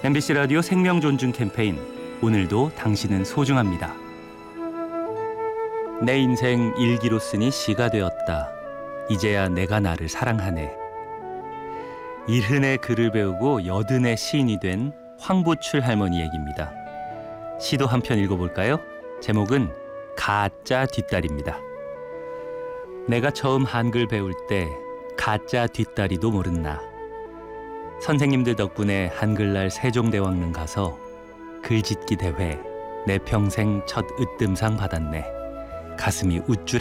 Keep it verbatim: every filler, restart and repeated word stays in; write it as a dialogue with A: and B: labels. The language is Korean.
A: 엠비씨 라디오 생명존중 캠페인 오늘도 당신은 소중합니다. 내 인생 일기로 쓰니 시가 되었다. 이제야 내가 나를 사랑하네. 일흔에 글을 배우고 여든에 시인이 된 황보출 할머니 얘기입니다. 시도 한 편 읽어볼까요? 제목은 가짜 뒷다리입니다. 내가 처음 한글 배울 때 가짜 뒷다리도 모른 나. 선생님들 덕분에 한글날 세종대왕릉 가서 글짓기 대회 내 평생 첫 으뜸상 받았네. 가슴이 우쭐